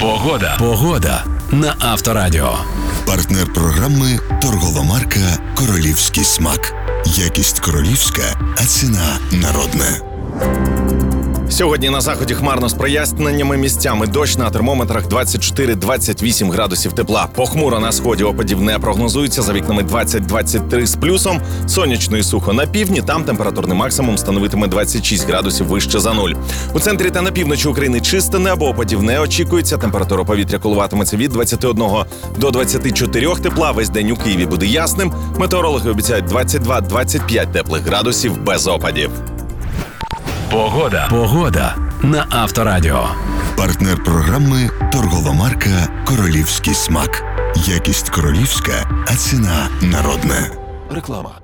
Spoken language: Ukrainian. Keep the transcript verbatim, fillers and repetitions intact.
Погода. Погода на Авторадіо. Партнер програми торгова марка «Королівський смак». Якість королівська, а ціна народна. Сьогодні на заході хмарно з проясненнями, місцями дощ, на термометрах двадцять чотири - двадцять вісім градусів тепла. Похмуро на сході, опадів не прогнозується, за вікнами двадцять - двадцять три з плюсом. Сонячно і сухо на півдні, там температурний максимум становитиме двадцять шість градусів вище за нуль. У центрі та на півночі України чисте небо, опадів не очікується, температура повітря коливатиметься від двадцяти одного до двадцяти чотирьох тепла. Весь день у Києві буде ясним. Метеорологи обіцяють двадцять два - двадцять п'ять теплих градусів без опадів. Погода. Погода на Авторадіо. Партнер програми торгова марка «Королівський смак». Якість королівська, а ціна народна. Реклама.